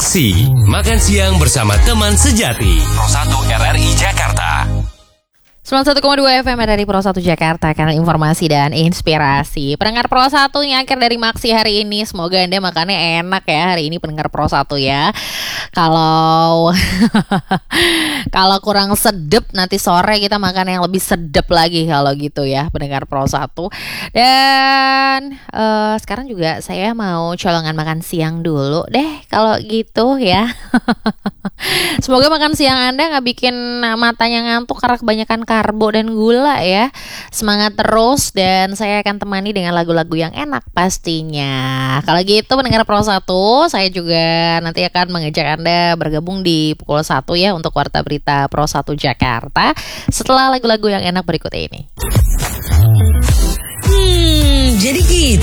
Aksi Makan Siang bersama teman sejati Pro 1 RRI Jakarta. 91,2 FM dari Pro 1 Jakarta, karena informasi dan inspirasi. Pendengar Pro 1 yang akhir dari Maksi hari ini, semoga Anda makannya enak ya hari ini pendengar Pro 1 ya. Kalau kalau kurang sedep, nanti sore kita makan yang lebih sedep lagi kalau gitu ya pendengar Pro 1. Dan sekarang juga saya mau colongan makan siang dulu deh kalau gitu ya. Semoga makan siang Anda gak bikin matanya ngantuk karena kebanyakan karbo dan gula ya. Semangat terus, dan saya akan temani dengan lagu-lagu yang enak pastinya. Kalau gitu pendengar Pro 1, saya juga nanti akan mengajak Anda bergabung di pukul 1 ya untuk Warta Berita Pro 1 Jakarta setelah lagu-lagu yang enak berikut ini. Jadi gitu.